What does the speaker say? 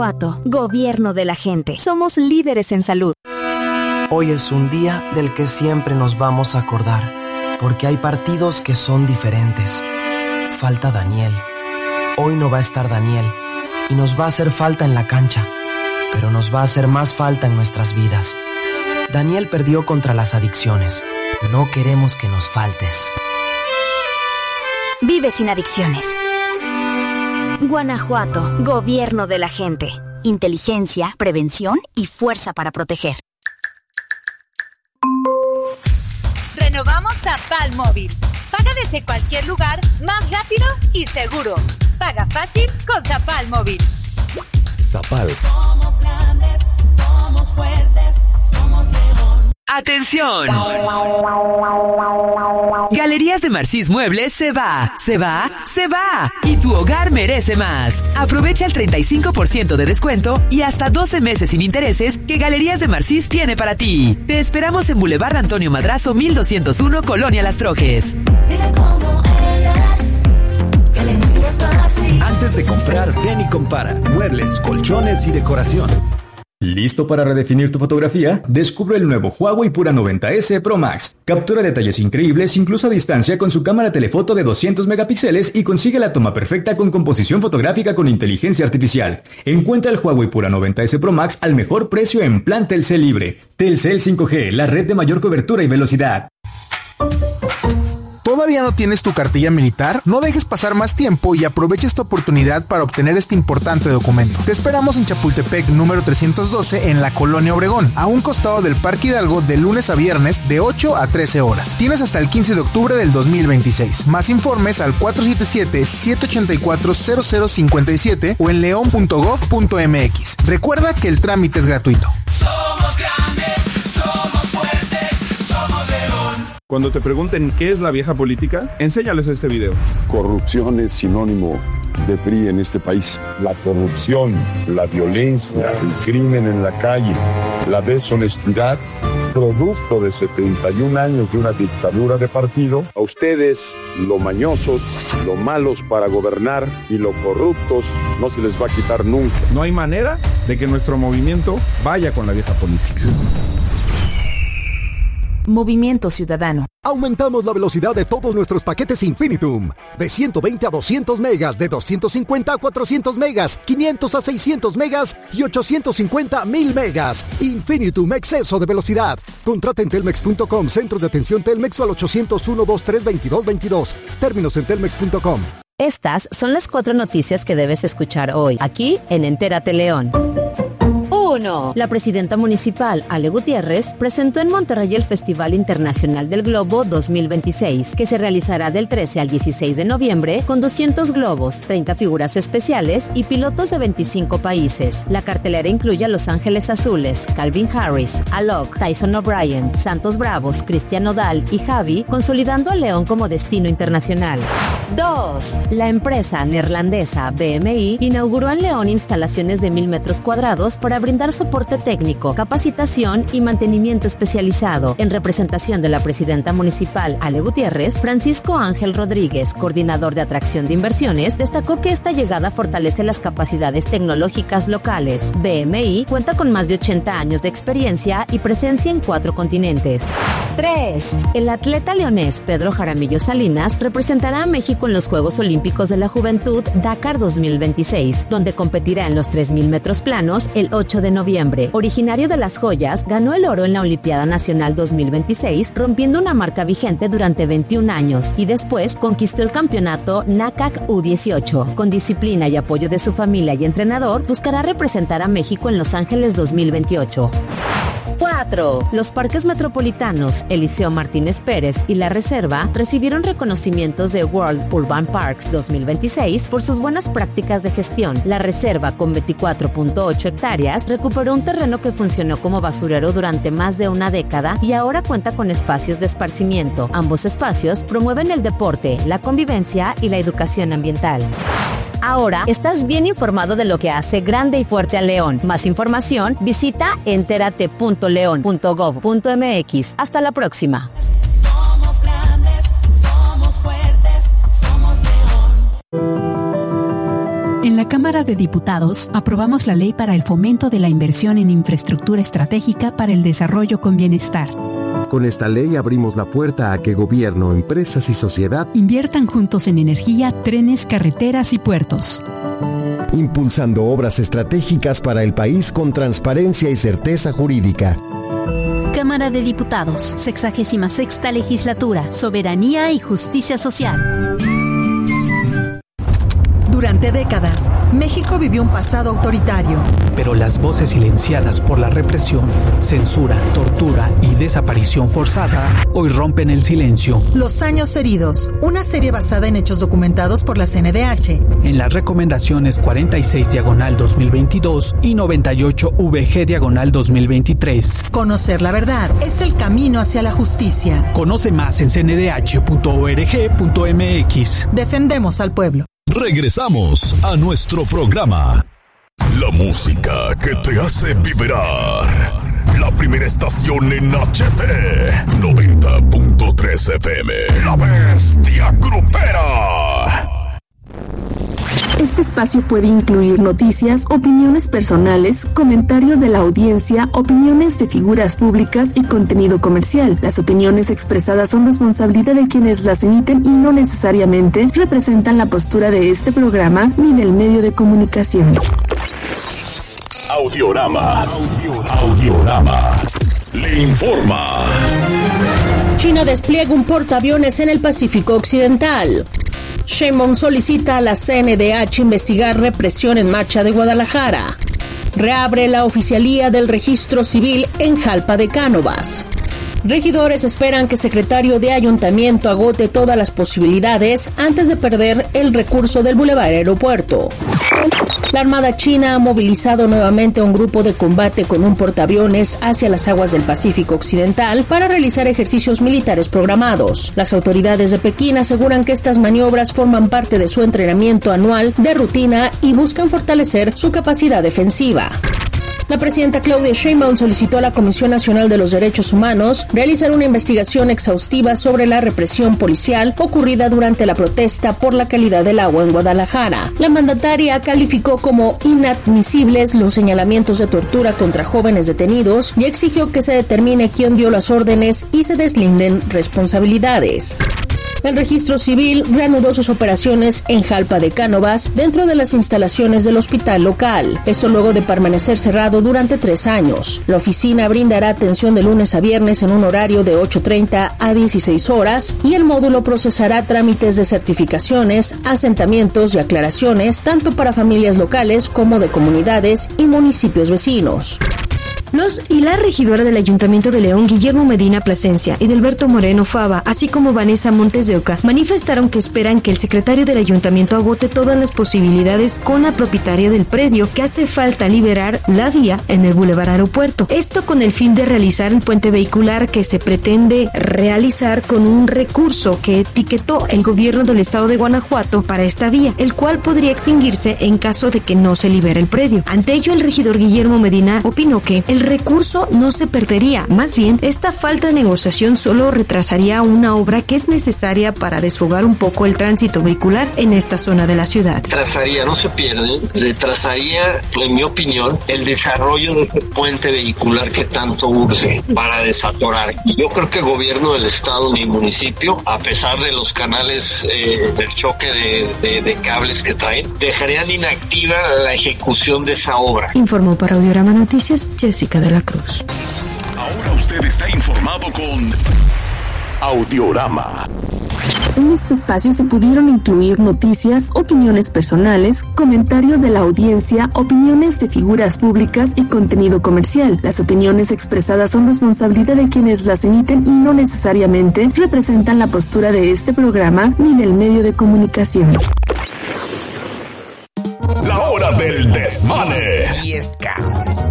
Guanajuato, gobierno de la gente. Somos líderes en salud. Hoy es un día del que siempre nos vamos a acordar, porque hay partidos que son diferentes. Falta Daniel. Hoy no va a estar Daniel y nos va a hacer falta en la cancha, pero nos va a hacer más falta en nuestras vidas. Daniel perdió contra las adicciones. No queremos que nos faltes. Vive sin adicciones. Guanajuato, gobierno de la gente. Inteligencia, prevención y fuerza para proteger. Renovamos Zapal Móvil. Paga desde cualquier lugar, más rápido y seguro. Paga fácil con Zapal Móvil. Zapal. Somos grandes, somos fuertes, somos León. ¡Atención! Galerías de Marcís Muebles se va. Y tu hogar merece más. Aprovecha el 35% de descuento y hasta 12 meses sin intereses que Galerías de Marcís tiene para ti. Te esperamos en Boulevard Antonio Madrazo 1201, Colonia Las Trojes. Antes de comprar, ven y compara. Muebles, colchones y decoración. ¿Listo para redefinir tu fotografía? Descubre el nuevo Huawei Pura 90S Pro Max. Captura detalles increíbles incluso a distancia con su cámara telefoto de 200 megapíxeles y consigue la toma perfecta con composición fotográfica con inteligencia artificial. Encuentra el Huawei Pura 90S Pro Max al mejor precio en plan Telcel Libre. Telcel 5G, la red de mayor cobertura y velocidad. ¿Todavía no tienes tu cartilla militar? No dejes pasar más tiempo y aprovecha esta oportunidad para obtener este importante documento. Te esperamos en Chapultepec número 312 en la Colonia Obregón, a un costado del Parque Hidalgo, de lunes a viernes de 8 a 13 horas. Tienes hasta el 15 de octubre del 2026. Más informes al 477-784-0057 o en leon.gov.mx. Recuerda que el trámite es gratuito. Somos grandes, somos fuertes, somos León. Cuando te pregunten qué es la vieja política, enséñales este video. Corrupción es sinónimo de PRI en este país. La corrupción, la violencia, el crimen en la calle, la deshonestidad, producto de 71 años de una dictadura de partido. A ustedes, lo mañosos, lo malos para gobernar y lo corruptos, no se les va a quitar nunca. No hay manera de que nuestro movimiento vaya con la vieja política. Movimiento Ciudadano. Aumentamos la velocidad de todos nuestros paquetes Infinitum. De 120 a 200 megas, de 250 a 400 megas, 500 a 600 megas y 850 a 1000 megas. Infinitum, exceso de velocidad. Contrata en telmex.com, centros de atención Telmex o al 801-2322-22. Términos en telmex.com. Estas son las 4 noticias que debes escuchar hoy, aquí en Entérate León. 1. La presidenta municipal, Ale Gutiérrez, presentó en Monterrey el Festival Internacional del Globo 2026, que se realizará del 13 al 16 de noviembre con 200 globos, 30 figuras especiales y pilotos de 25 países. La cartelera incluye a Los Ángeles Azules, Calvin Harris, Alok, Tyson O'Brien, Santos Bravos, Cristian Nodal y Javi, consolidando a León como destino internacional. 2. La empresa neerlandesa BMI inauguró en León instalaciones de 1000 metros cuadrados para brindar soporte técnico, capacitación y mantenimiento especializado. En representación de la presidenta municipal Ale Gutiérrez, Francisco Ángel Rodríguez, coordinador de atracción de inversiones, destacó que esta llegada fortalece las capacidades tecnológicas locales. BMI cuenta con más de 80 años de experiencia y presencia en 4 continentes. 3. El atleta leonés Pedro Jaramillo Salinas representará a México en los Juegos Olímpicos de la Juventud Dakar 2026, donde competirá en los 3000 metros planos el 8 de noviembre. Originario de Las Joyas, ganó el oro en la Olimpiada Nacional 2026, rompiendo una marca vigente durante 21 años, y después conquistó el campeonato NACAC U18. Con disciplina y apoyo de su familia y entrenador, buscará representar a México en Los Ángeles 2028. 4. Los parques metropolitanos Eliseo Martínez Pérez y La Reserva recibieron reconocimientos de World Urban Parks 2026 por sus buenas prácticas de gestión. La Reserva, con 24.8 hectáreas, recuperó un terreno que funcionó como basurero durante más de una década y ahora cuenta con espacios de esparcimiento. Ambos espacios promueven el deporte, la convivencia y la educación ambiental. Ahora estás bien informado de lo que hace grande y fuerte a León. Más información, visita enterate.leon.gov.mx. Hasta la próxima. Somos grandes, somos fuertes, somos León. En la Cámara de Diputados aprobamos la ley para el fomento de la inversión en infraestructura estratégica para el desarrollo con bienestar. Con esta ley abrimos la puerta a que gobierno, empresas y sociedad inviertan juntos en energía, trenes, carreteras y puertos. Impulsando obras estratégicas para el país con transparencia y certeza jurídica. Cámara de Diputados, 66ª Legislatura, Soberanía y Justicia Social. Durante décadas, México vivió un pasado autoritario. Pero las voces silenciadas por la represión, censura, tortura y desaparición forzada hoy rompen el silencio. Los años heridos, una serie basada en hechos documentados por la CNDH. En las recomendaciones 46/2022 y 98/VG/2023. Conocer la verdad es el camino hacia la justicia. Conoce más en cndh.org.mx. Defendemos al pueblo. Regresamos a nuestro programa. La música que te hace vibrar. La primera estación en HT 90.3 FM. La Bestia Grupera. Este espacio puede incluir noticias, opiniones personales, comentarios de la audiencia, opiniones de figuras públicas y contenido comercial. Las opiniones expresadas son responsabilidad de quienes las emiten y no necesariamente representan la postura de este programa ni del medio de comunicación. Audiorama. Le informa. China despliega un portaaviones en el Pacífico Occidental. Sheinbaum solicita a la CNDH investigar represión en marcha de Guadalajara. Reabre la oficialía del registro civil en Jalpa de Cánovas. Regidores esperan que secretario de ayuntamiento agote todas las posibilidades antes de perder el recurso del Boulevard Aeropuerto. La Armada China ha movilizado nuevamente a un grupo de combate con un portaaviones hacia las aguas del Pacífico Occidental para realizar ejercicios militares programados. Las autoridades de Pekín aseguran que estas maniobras forman parte de su entrenamiento anual de rutina y buscan fortalecer su capacidad defensiva. La presidenta Claudia Sheinbaum solicitó a la Comisión Nacional de los Derechos Humanos realizar una investigación exhaustiva sobre la represión policial ocurrida durante la protesta por la calidad del agua en Guadalajara. La mandataria calificó como inadmisibles los señalamientos de tortura contra jóvenes detenidos y exigió que se determine quién dio las órdenes y se deslinden responsabilidades. El registro civil reanudó sus operaciones en Jalpa de Cánovas dentro de las instalaciones del hospital local. Esto luego de permanecer cerrado durante 3 años. La oficina brindará atención de lunes a viernes en un horario de 8:30 a 16 horas y el módulo procesará trámites de certificaciones, asentamientos y aclaraciones tanto para familias locales como de comunidades y municipios vecinos. Los y la regidora del Ayuntamiento de León, Guillermo Medina Plasencia, y Delberto Moreno Fava, así como Vanessa Montes de Oca, manifestaron que esperan que el secretario del Ayuntamiento agote todas las posibilidades con la propietaria del predio, que hace falta liberar la vía en el Boulevard Aeropuerto. Esto con el fin de realizar el puente vehicular que se pretende realizar con un recurso que etiquetó el gobierno del estado de Guanajuato para esta vía, el cual podría extinguirse en caso de que no se libere el predio. Ante ello, el regidor Guillermo Medina opinó que el recurso no se perdería, más bien esta falta de negociación solo retrasaría una obra que es necesaria para desfogar un poco el tránsito vehicular en esta zona de la ciudad. Retrasaría, no se pierde, retrasaría, en mi opinión, el desarrollo de este puente vehicular que tanto urge para desatorar. Y yo creo que el gobierno del estado y municipio, a pesar de los canales del choque de cables que traen, dejarían inactiva la ejecución de esa obra. Informó para Audiorama Noticias, Jessica de la Cruz. Ahora usted está informado con Audiorama. En este espacio se pudieron incluir noticias, opiniones personales, comentarios de la audiencia, opiniones de figuras públicas y contenido comercial. Las opiniones expresadas son responsabilidad de quienes las emiten y no necesariamente representan la postura de este programa ni del medio de comunicación. La hora del desmane. Sí, es cabrón.